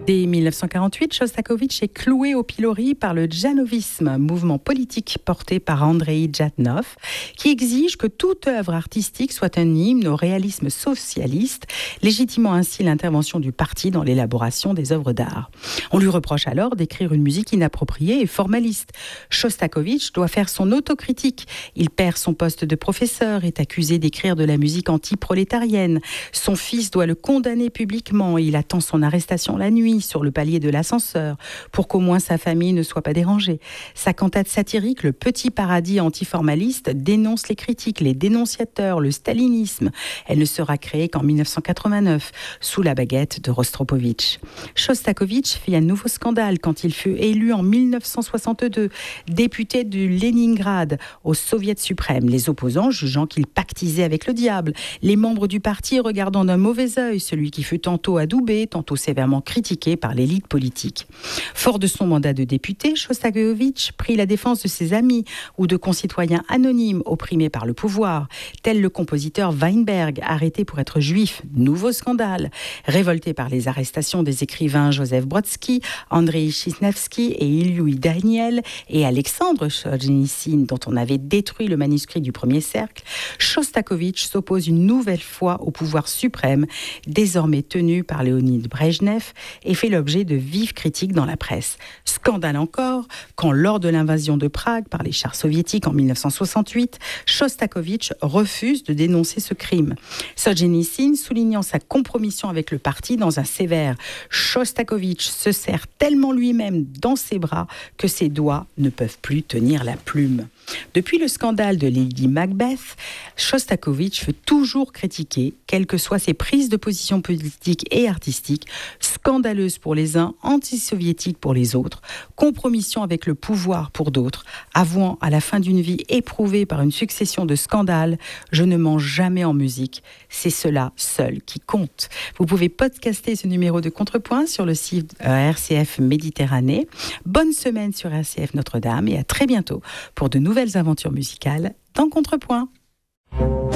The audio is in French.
Dès 1948, Chostakovitch est cloué au pilori par le djanovisme, mouvement politique porté par Andreï Djatnov, qui exige que toute œuvre artistique soit un hymne au réalisme socialiste, légitimant ainsi l'intervention du parti dans l'élaboration des œuvres d'art. On lui reproche alors d'écrire une musique inappropriée et formaliste. Chostakovitch doit faire son autocritique. Il perd son poste de professeur, est accusé d'écrire de la musique anti-prolétarienne. Son fils doit le condamner publiquement et il attend son arrestation la nuit sur le palier de l'ascenseur pour qu'au moins sa famille ne soit pas dérangée. Sa cantate satirique, Le Petit Paradis antiformaliste, dénonce les critiques, les dénonciateurs, le stalinisme. Elle ne sera créée qu'en 1989, sous la baguette de Rostropovitch. Chostakovitch fit un nouveau scandale quand il fut élu en 1962 député du Leningrad au Soviet suprême, les opposants jugeant qu'il pactisait avec le diable, les membres du parti regardant d'un mauvais œil celui qui fut tantôt adoubé, tantôt sévèrement critiqué par l'élite politique. Fort de son mandat de député, Chostakovitch prit la défense de ses amis ou de concitoyens anonymes opprimés par le pouvoir, tel le compositeur Weinberg, arrêté pour être juif. Nouveau scandale. Révolté par les arrestations des écrivains Joseph Brodsky, Andrei Chisnevsky et Ilyui Daniel et Alexandre Solzhenitsyn, dont on avait détruit le manuscrit du premier cercle, Chostakovitch s'oppose une nouvelle fois au pouvoir suprême, désormais tenu par Léonid Brejnev, et fait l'objet de vives critiques dans la presse. Scandale encore quand, lors de l'invasion de Prague par les chars soviétiques en 1968, Chostakovitch refuse de dénoncer ce crime. Solzhenitsyn soulignant sa compromission avec le parti dans un sévère « Chostakovitch se serre tellement lui-même dans ses bras que ses doigts ne peuvent plus tenir la plume ». Depuis le scandale de Lady Macbeth, Chostakovitch fut toujours critiqué, quelles que soient ses prises de position politiques et artistiques, scandaleuses pour les uns, anti-soviétiques pour les autres, compromission avec le pouvoir pour d'autres, avouant à la fin d'une vie éprouvée par une succession de scandales, je ne mens jamais en musique, c'est cela seul qui compte. Vous pouvez podcaster ce numéro de Contrepoint sur le site RCF Méditerranée. Bonne semaine sur RCF Notre-Dame et à très bientôt pour de nouvelles aventures musicales dans Contrepoint.